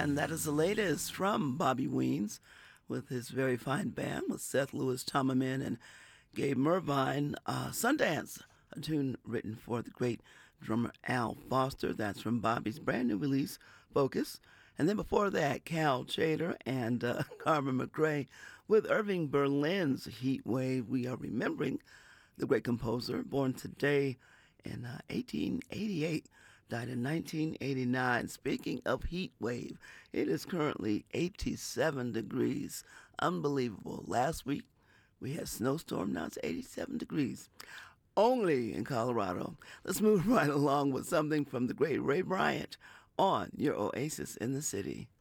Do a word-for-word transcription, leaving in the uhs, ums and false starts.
And that is the latest from Bobby Weens with his very fine band with Seth Lewis Tomamin and Gabe Mervine. Uh, Sundance, a tune written for the great drummer Al Foster. That's from Bobby's brand new release, Focus. And then before that, Cal Chater and uh, Carmen McRae with Irving Berlin's Heat Wave. We are remembering the great composer, born today in uh, eighteen eighty-eight, died in nineteen eighty-nine. Speaking of heat wave, it is currently eighty-seven degrees. Unbelievable. Last week we had snowstorm, now it's eighty-seven degrees. Only in Colorado. Let's move right along with something from the great Ray Bryant on your Oasis in the City.